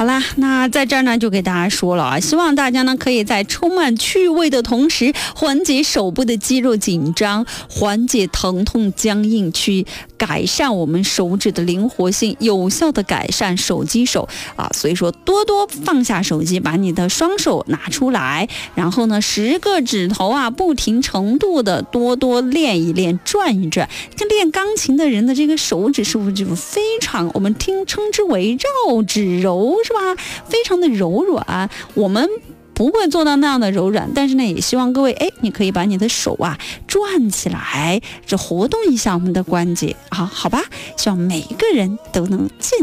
好啦，那在这儿呢就给大家说了啊，希望大家呢可以在充满趣味的同时，缓解手部的肌肉紧张，缓解疼痛僵硬，去改善我们手指的灵活性，有效的改善手机手啊。所以说多多放下手机，把你的双手拿出来，然后呢10个指头啊不停程度的多多练一练，转一转。跟练钢琴的人的这个手指是不是就非常，我们称之为绕指柔，是吧？非常的柔软。我们不会做到那样的柔软，但是呢也希望各位你可以把你的手啊转起来，这活动一下我们的关节啊，好吧？希望每一个人都能健